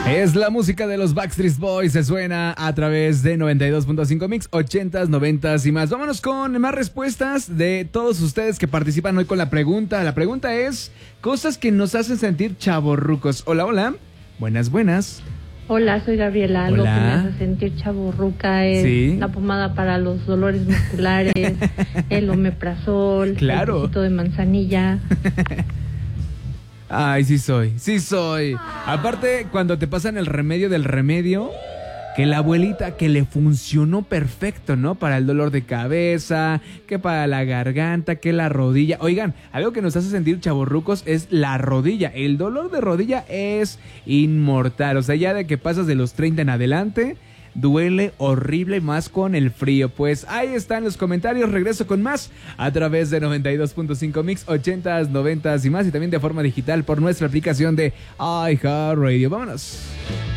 Es la música de los Backstreet Boys, se suena a través de 92.5 Mix, 80s, 90s y más. Vámonos con más respuestas de todos ustedes que participan hoy con la pregunta. La pregunta es, cosas que nos hacen sentir chavorrucos. Hola, hola. Buenas, buenas. Hola, soy Gabriela. Algo Hola. que me hace sentir chavorruca es Sí. la pomada para los dolores musculares, el omeprazol, Claro. el tecito de manzanilla. Ay, sí soy. Aparte, cuando te pasan el remedio del remedio, que la abuelita que le funcionó perfecto, ¿no? Para el dolor de cabeza, que para la garganta, que la rodilla. Oigan, algo que nos hace sentir chavorrucos es la rodilla. El dolor de rodilla es inmortal. O sea, ya de que pasas de los 30 en adelante, duele horrible, más con el frío. Pues ahí están los comentarios. Regreso con más a través de 92.5 Mix, 80s, 90s y más. Y también de forma digital por nuestra aplicación de iHeartRadio. Vámonos.